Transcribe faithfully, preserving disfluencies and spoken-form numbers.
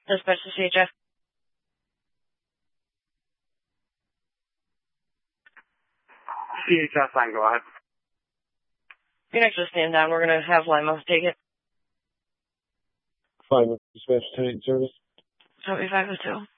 Dispatch to C H F. C H F line, go ahead. Phoenix, just stand down. We're going to have Lima take it. Fine with dispatch ten eight service. seventy-five oh two.